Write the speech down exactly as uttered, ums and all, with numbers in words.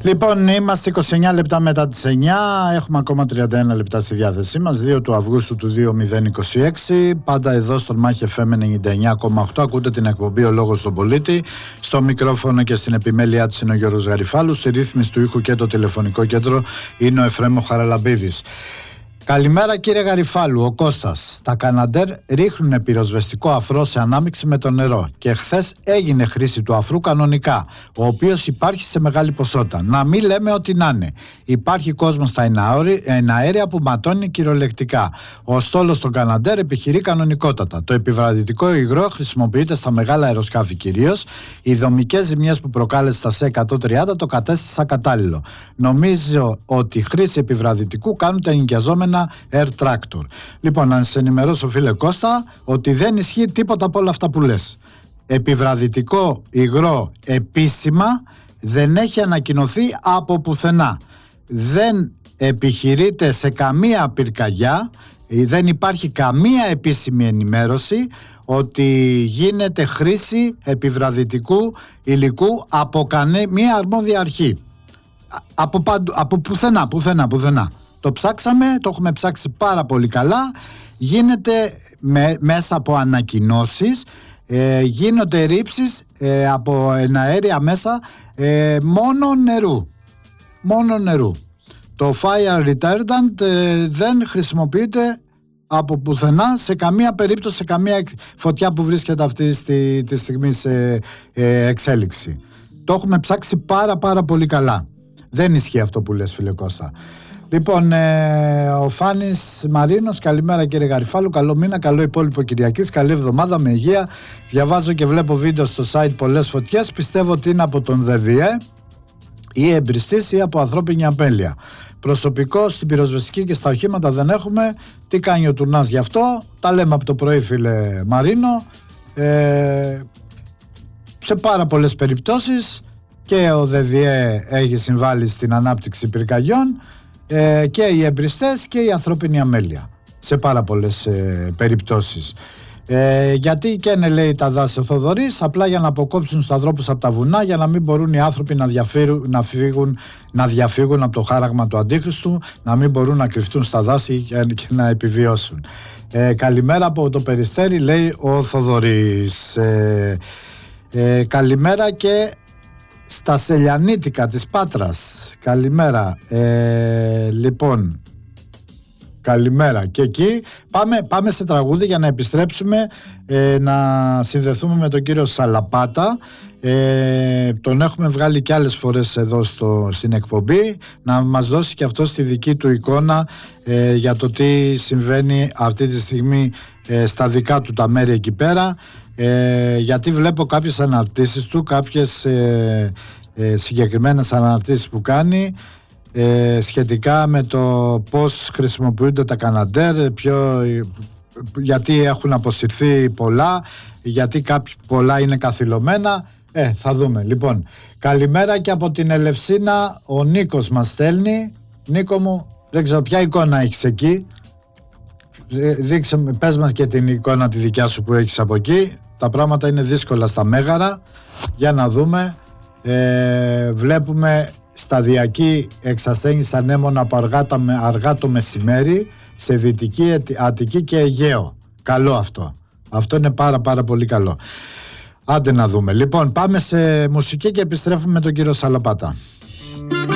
Λοιπόν, είμαστε είκοσι εννιά λεπτά μετά τις εννιά. Έχουμε ακόμα τριάντα ένα λεπτά στη διάθεσή μας. δύο του Αυγούστου του δύο χιλιάδες είκοσι έξι. Πάντα εδώ στον Μάχη εφ εμ ενενήντα εννιά κόμμα οκτώ. Ακούτε την εκπομπή Ο Λόγος στον Πολίτη. Στο μικρόφωνο και στην επιμέλειά της είναι ο Γιώργος Γαριφάλου. Στη ρύθμιση του ήχου και το τηλεφωνικό κέντρο είναι ο Εφραίμ Χαραλαμπίδης. Καλημέρα κύριε Γαριφάλου, ο Κώστας. Τα Καναντέρ ρίχνουν πυροσβεστικό αφρό σε ανάμειξη με το νερό και χθες έγινε χρήση του αφρού κανονικά, ο οποίος υπάρχει σε μεγάλη ποσότητα. Να μην λέμε ότι να είναι. Υπάρχει κόσμος στα εναέρια που ματώνει κυριολεκτικά. Ο στόλος των Καναντέρ επιχειρεί κανονικότατα. Το επιβραδυτικό υγρό χρησιμοποιείται στα μεγάλα αεροσκάφη κυρίως. Οι δομικές ζημιές που προκάλεσε στα ες εκατόν τριάντα το κατέστησα κατάλληλο. Νομίζω ότι χρήση επιβραδυτικού κάνουν τα ενοικιαζόμενα Air Tractor. Λοιπόν, να σας ενημερώσω φίλε Κώστα ότι δεν ισχύει τίποτα από όλα αυτά που λες. Επιβραδυτικό υγρό επίσημα δεν έχει ανακοινωθεί από πουθενά. Δεν επιχειρείται σε καμία πυρκαγιά, δεν υπάρχει καμία επίσημη ενημέρωση ότι γίνεται χρήση επιβραδυτικού υλικού από καμία αρμόδια αρχή. Από, παντου, από πουθενά, πουθενά, πουθενά. Το ψάξαμε, το έχουμε ψάξει πάρα πολύ καλά. Γίνεται με, μέσα από ανακοινώσεις, ε, γίνονται ρήψεις ε, από εναέρια μέσα ε, μόνο νερού. Μόνο νερού. Το fire retardant ε, δεν χρησιμοποιείται από πουθενά σε καμία περίπτωση, σε καμία φωτιά που βρίσκεται αυτή στη, τη στιγμή σε ε, εξέλιξη. Το έχουμε ψάξει πάρα πάρα πολύ καλά. Δεν ισχύει αυτό που λες φίλε Κώστα. Λοιπόν, ε, ο Φάνης Μαρίνος, καλημέρα κύριε Γαριφάλου, καλό μήνα, καλό υπόλοιπο Κυριακής, καλή εβδομάδα με υγεία. Διαβάζω και βλέπω βίντεο στο site πολλές φωτιές, πιστεύω ότι είναι από τον ΔΕΔΙΕ ή εμπριστής ή από ανθρώπινη αμέλεια. Προσωπικό στην πυροσβεστική και στα οχήματα δεν έχουμε. Τι κάνει ο Τουρνάς γι' αυτό, τα λέμε από το πρωί φίλε Μαρίνο. Ε, σε πάρα πολλές περιπτώσεις και ο ΔΕΔΙΕ έχει συμβάλει στην ανάπτυξη πυρκαγιών. Ε, και οι εμπριστές και η ανθρώπινη αμέλεια σε πάρα πολλές ε, περιπτώσεις. Ε, γιατί και ναι, λέει τα δάση ο Θοδωρής, απλά για να αποκόψουν τους ανθρώπους από τα βουνά, για να μην μπορούν οι άνθρωποι να, διαφύγουν, να, φύγουν, να διαφύγουν από το χάραγμα του Αντίχριστου, να μην μπορούν να κρυφτούν στα δάση και, και να επιβιώσουν. Ε, καλημέρα από το Περιστέρι, λέει ο Θοδωρής. Ε, ε, καλημέρα και στα Σελιανίτικα της Πάτρας. Καλημέρα. Ε, λοιπόν, καλημέρα. Και εκεί πάμε, πάμε σε τραγούδι για να επιστρέψουμε, ε, να συνδεθούμε με τον κύριο Σαλαπάτα. Ε, τον έχουμε βγάλει και άλλες φορές εδώ στο, στην εκπομπή, να μας δώσει και αυτό τη δική του εικόνα ε, για το τι συμβαίνει αυτή τη στιγμή ε, στα δικά του τα μέρη εκεί πέρα. Ε, γιατί βλέπω κάποιες αναρτήσεις του, κάποιες ε, ε, συγκεκριμένες αναρτήσεις που κάνει ε, σχετικά με το πώς χρησιμοποιούνται τα Καναντέρ, ποιο, γιατί έχουν αποσυρθεί πολλά, γιατί κάποια πολλά είναι καθυλωμένα. Ε, θα δούμε. Λοιπόν, καλημέρα και από την Ελευσίνα, ο Νίκος μας στέλνει. Νίκο μου, δεν ξέρω ποια εικόνα έχεις εκεί. Δείξε, πες μας και την εικόνα τη δικιά σου που έχεις από εκεί. Τα πράγματα είναι δύσκολα στα Μέγαρα. Για να δούμε. ε, Βλέπουμε σταδιακή εξασθένηση ανέμων από αργά, αργά το μεσημέρι σε Δυτική Αττική και Αιγαίο. Καλό αυτό. Αυτό είναι πάρα πάρα πολύ καλό. Άντε να δούμε. Λοιπόν, πάμε σε μουσική και επιστρέφουμε με τον κύριο Σαλαπάτα.